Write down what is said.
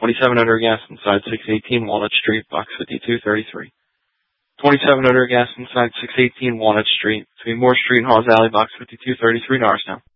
27 under gas inside 618 Walnut Street, box 5233. 27 under gas inside 618 Walnut Street, between Moore Street and Hawes Alley, box 5233, Norristown.